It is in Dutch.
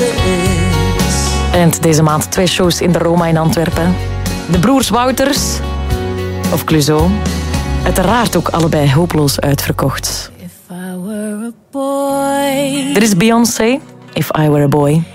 En deze maand 2 shows in de Roma in Antwerpen. De broers Wouters, of Clouseau. Uiteraard ook allebei hopeloos uitverkocht. Er is Beyoncé, If I Were a Boy.